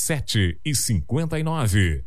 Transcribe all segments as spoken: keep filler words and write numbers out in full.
sete e cinquenta e nove.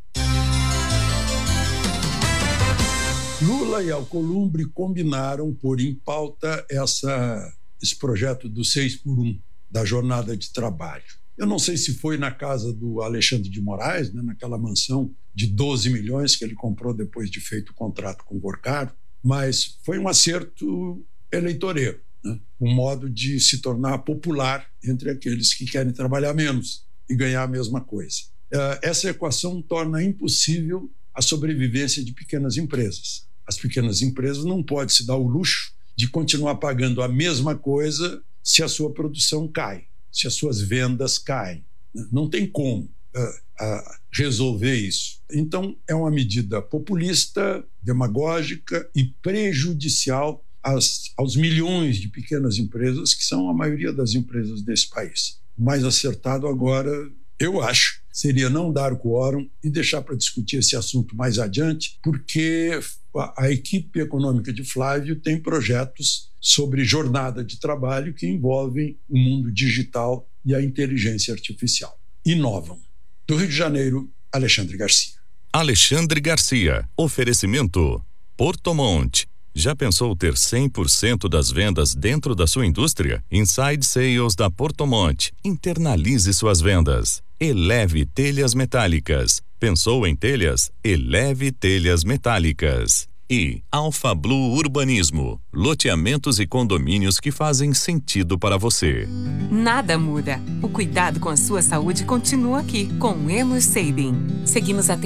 Lula e Alcolumbre combinaram pôr em pauta essa, esse projeto do seis por um, da jornada de trabalho. Eu não sei se foi na casa do Alexandre de Moraes, né, naquela mansão de doze milhões que ele comprou depois de feito o contrato com o Vorcaro, mas foi um acerto eleitoreiro, né, um modo de se tornar popular entre aqueles que querem trabalhar menos e ganhar a mesma coisa. Essa equação torna impossível a sobrevivência de pequenas empresas. As pequenas empresas não podem se dar o luxo de continuar pagando a mesma coisa se a sua produção cai, se as suas vendas caem. Não tem como uh, uh, resolver isso. Então, é uma medida populista, demagógica e prejudicial às, aos milhões de pequenas empresas, que são a maioria das empresas desse país. O mais acertado agora, eu acho, seria não dar o quórum e deixar para discutir esse assunto mais adiante, porque a, a equipe econômica de Flávio tem projetos sobre jornada de trabalho que envolvem o mundo digital e a inteligência artificial. Inovam. Do Rio de Janeiro, Alexandre Garcia. Alexandre Garcia. Oferecimento Porto Monte. Já pensou ter cem por cento das vendas dentro da sua indústria? Inside Sales da Porto Monte. Internalize suas vendas. Eleve Telhas Metálicas. Pensou em telhas? Eleve Telhas Metálicas. E Alfa Blue Urbanismo. Loteamentos e condomínios que fazem sentido para você. Nada muda. O cuidado com a sua saúde continua aqui com o Hemosabin. Seguimos a